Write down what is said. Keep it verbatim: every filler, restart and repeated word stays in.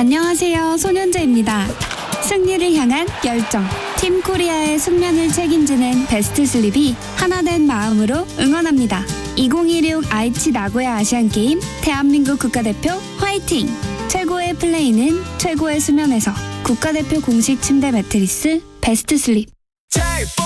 안녕하세요, 손현재입니다. 승리를 향한 열정, 팀 코리아의 숙면을 책임지는 베스트 슬립이 하나된 마음으로 응원합니다. 이천이십육 아이치 나고야 아시안게임 대한민국 국가대표 화이팅! 최고의 플레이는 최고의 수면에서 국가대표 공식 침대 매트리스 베스트 슬립.